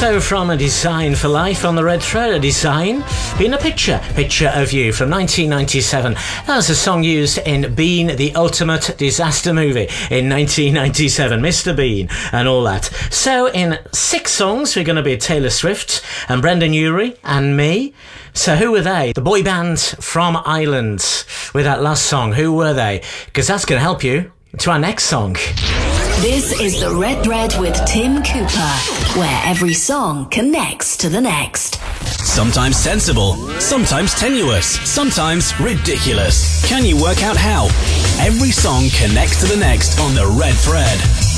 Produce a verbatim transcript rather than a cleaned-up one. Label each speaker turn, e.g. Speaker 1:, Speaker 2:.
Speaker 1: So from A Design for Life on the Red Thread, a design being a picture, picture of you from nineteen ninety-seven. That was a song used in Bean, the Ultimate Disaster Movie in nineteen ninety-seven, Mister Bean and all that. So in six songs, we're going to be Taylor Swift and Brendan Urie and me. So who were they? The boy band from Ireland with that last song. Who were they? Because that's going to help you to our next song.
Speaker 2: This is the Red Thread with Tim Cooper, where every song connects to the next.
Speaker 3: Sometimes sensible, sometimes tenuous, sometimes ridiculous. Can you work out how? Every song connects to the next on the Red Thread.